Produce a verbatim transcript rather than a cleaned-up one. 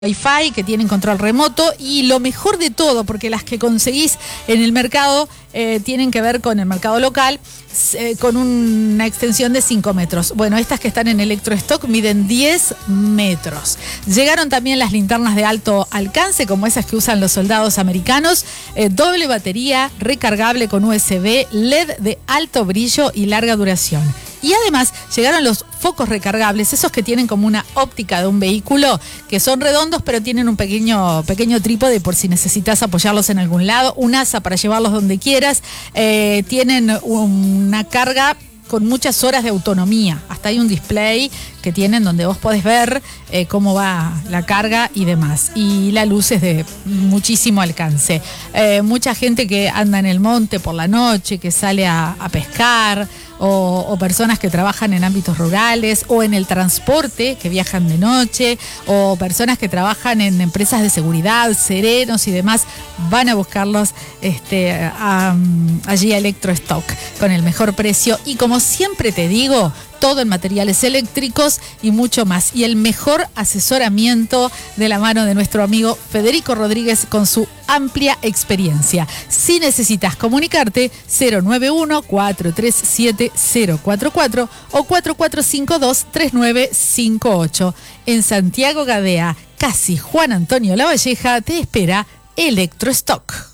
Wi-Fi, que tienen control remoto, y lo mejor de todo, porque las que conseguís en el mercado eh, tienen que ver con el mercado local, eh, con una extensión de cinco metros. Bueno, estas que están en Electrostock miden diez metros. Llegaron también las linternas de alto alcance, como esas que usan los soldados americanos, eh, doble batería, recargable con U S B, L E D de alto brillo y larga duración. Y además llegaron los focos recargables, esos que tienen como una óptica de un vehículo, que son redondos pero tienen un pequeño, pequeño trípode por si necesitas apoyarlos en algún lado, un asa para llevarlos donde quieras, eh, tienen una carga con muchas horas de autonomía. Hasta hay un display que tienen donde vos podés ver eh, cómo va la carga y demás. Y la luz es de muchísimo alcance. Eh, mucha gente que anda en el monte por la noche, que sale a, a pescar, o, o personas que trabajan en ámbitos rurales, o en el transporte, que viajan de noche, o personas que trabajan en empresas de seguridad, serenos y demás, van a buscarlos este, a, allí a Electrostock con el mejor precio. Y como siempre te digo, todo en materiales eléctricos y mucho más. Y el mejor asesoramiento de la mano de nuestro amigo Federico Rodríguez con su amplia experiencia. Si necesitas comunicarte, cero nueve uno, cuatro tres siete, cero cuatro cuatro o cuatro cuatro cinco dos, tres nueve cinco ocho. En Santiago Gadea, casi Juan Antonio Lavalleja, te espera Electrostock.